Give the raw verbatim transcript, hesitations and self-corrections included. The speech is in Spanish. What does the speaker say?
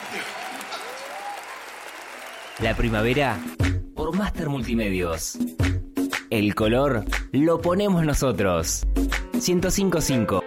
La primavera por Master Multimedios. El color lo ponemos nosotros. ciento cinco punto cinco